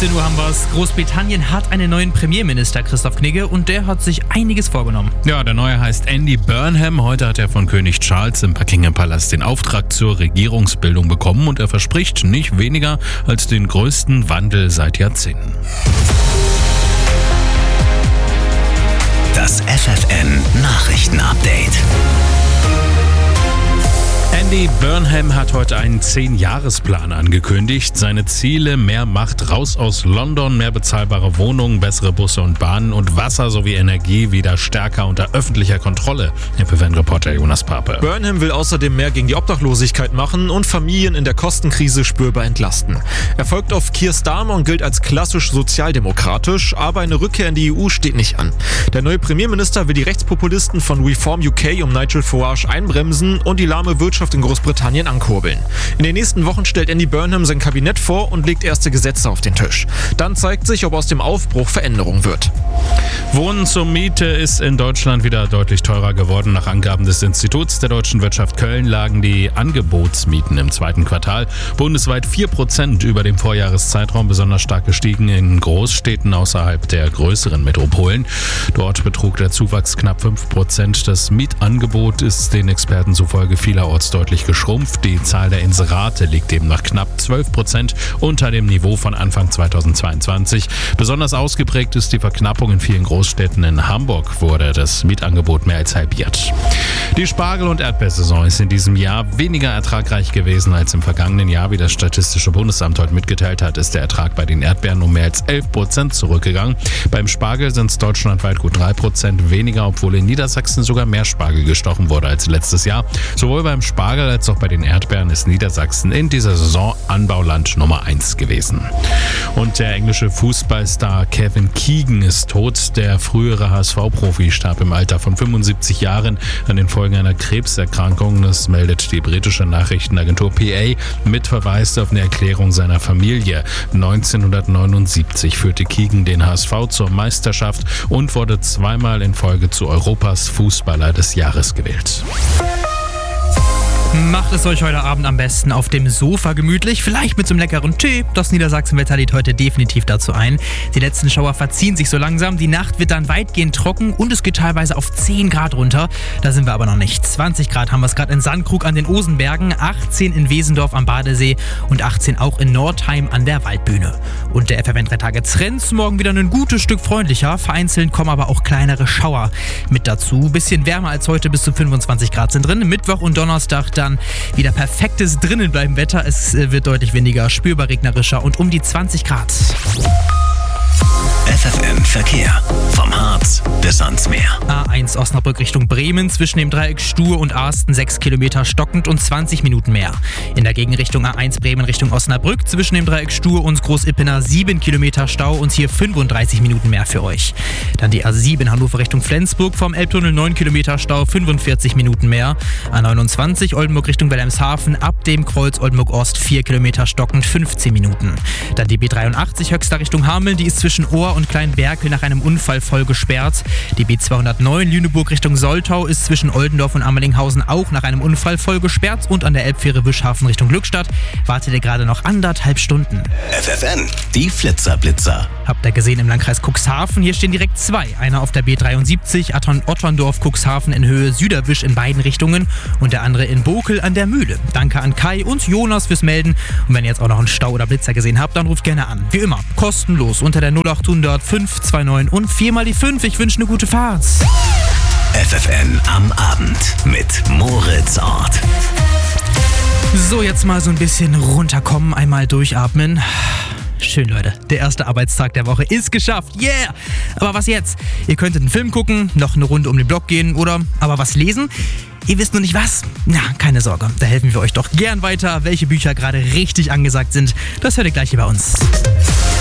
17 Uhr haben wir es. Großbritannien hat einen neuen Premierminister, Christoph Knigge, und der hat sich einiges vorgenommen. Ja, der neue heißt Andy Burnham. Heute hat er von König Charles im Buckingham Palast den Auftrag zur Regierungsbildung bekommen und er verspricht nicht weniger als den größten Wandel seit Jahrzehnten. Das FFN-Nachrichten-Update. Andy Burnham hat heute einen 10-Jahresplan angekündigt. Seine Ziele: mehr Macht raus aus London, mehr bezahlbare Wohnungen, bessere Busse und Bahnen und Wasser sowie Energie wieder stärker unter öffentlicher Kontrolle. FFN-Reporter Jonas Pape. Burnham will außerdem mehr gegen die Obdachlosigkeit machen und Familien in der Kostenkrise spürbar entlasten. Er folgt auf Keir Starmer und gilt als klassisch sozialdemokratisch, aber eine Rückkehr in die EU steht nicht an. Der neue Premierminister will die Rechtspopulisten von Reform UK um Nigel Farage einbremsen und die lahme Wirtschaft in Großbritannien ankurbeln. In den nächsten Wochen stellt Andy Burnham sein Kabinett vor und legt erste Gesetze auf den Tisch. Dann zeigt sich, ob aus dem Aufbruch Veränderung wird. Wohnen zur Miete ist in Deutschland wieder deutlich teurer geworden. Nach Angaben des Instituts der deutschen Wirtschaft Köln lagen die Angebotsmieten im zweiten Quartal bundesweit 4% über dem Vorjahreszeitraum, besonders stark gestiegen in Großstädten außerhalb der größeren Metropolen. Dort betrug der Zuwachs knapp 5%. Das Mietangebot ist den Experten zufolge vielerorts deutlich geschrumpft. Die Zahl der Inserate liegt demnach knapp 12% unter dem Niveau von Anfang 2022. Besonders ausgeprägt ist die Verknappung in vielen Großstädten. In Hamburg wurde das Mietangebot mehr als halbiert. Die Spargel- und Erdbeersaison ist in diesem Jahr weniger ertragreich gewesen als im vergangenen Jahr. Wie das Statistische Bundesamt heute mitgeteilt hat, ist der Ertrag bei den Erdbeeren um mehr als 11% zurückgegangen. Beim Spargel sind es deutschlandweit gut 3% weniger, obwohl in Niedersachsen sogar mehr Spargel gestochen wurde als letztes Jahr. Sowohl beim Spargel als auch bei den Erdbeeren ist Niedersachsen in dieser Saison Anbauland Nummer 1 gewesen. Und der englische Fußballstar Kevin Keegan ist tot. Der frühere HSV-Profi starb im Alter von 75 Jahren an den Folgen einer Krebserkrankung. Das meldet die britische Nachrichtenagentur PA mit Verweis auf eine Erklärung seiner Familie. 1979 führte Keegan den HSV zur Meisterschaft und wurde zweimal in Folge zu Europas Fußballer des Jahres gewählt. Macht es euch heute Abend am besten auf dem Sofa gemütlich, vielleicht mit so einem leckeren Tee. Das Niedersachsenwetter lädt heute definitiv dazu ein. Die letzten Schauer verziehen sich so langsam, die Nacht wird dann weitgehend trocken und es geht teilweise auf 10 Grad runter. Da sind wir aber noch nicht. 20 Grad haben wir es gerade in Sandkrug an den Osenbergen, 18 in Wesendorf am Badesee und 18 auch in Nordheim an der Waldbühne. Und der FFN 3 Tage Trends morgen wieder ein gutes Stück freundlicher. Vereinzelt kommen aber auch kleinere Schauer mit dazu. Bisschen wärmer als heute, bis zu 25 Grad sind drin. Mittwoch und Donnerstag dann wieder perfektes Drinnenbleiben-Wetter. Es wird deutlich weniger, spürbar regnerischer und um die 20 Grad. FFN Verkehr. Vom Harz bis ans Meer. A1 Osnabrück Richtung Bremen zwischen dem Dreieck Stuhr und Arsten 6 Kilometer stockend und 20 Minuten mehr. In der Gegenrichtung A1 Bremen Richtung Osnabrück zwischen dem Dreieck Stuhr und Großippener 7 Kilometer Stau und hier 35 Minuten mehr für euch. Dann die A7 Hannover Richtung Flensburg vom Elbtunnel 9 Kilometer Stau, 45 Minuten mehr. A29 Oldenburg Richtung Wilhelmshaven ab dem Kreuz Oldenburg Ost 4 Kilometer stockend, 15 Minuten. Dann die B83 Höxter Richtung Hameln, die ist zwischen Ohr und Kleinberkel nach einem Unfall voll gesperrt. Die B209 Lüneburg Richtung Soltau ist zwischen Oldendorf und Ammerlinghausen auch nach einem Unfall voll gesperrt und an der Elbfähre Wischhafen Richtung Glückstadt wartet ihr gerade noch 1,5 Stunden. FFN, die Flitzer-Blitzer. Habt ihr gesehen im Landkreis Cuxhaven? Hier stehen direkt 2. Einer auf der B73 Otterndorf-Cuxhaven in Höhe Süderwisch in beiden Richtungen und der andere in Bokel an der Mühle. Danke an Kai und Jonas fürs Melden. Und wenn ihr jetzt auch noch einen Stau oder Blitzer gesehen habt, dann ruft gerne an. Wie immer, kostenlos unter der 0800 529 und 4x5. Ich wünsche eine gute Fahrt. FFN am Abend mit Moritz Ort. So, jetzt mal so ein bisschen runterkommen, einmal durchatmen. Schön, Leute. Der erste Arbeitstag der Woche ist geschafft. Yeah! Aber was jetzt? Ihr könntet einen Film gucken, noch eine Runde um den Block gehen oder aber was lesen? Ihr wisst nur nicht was? Na, keine Sorge. Da helfen wir euch doch gern weiter. Welche Bücher gerade richtig angesagt sind, das hört ihr gleich hier bei uns.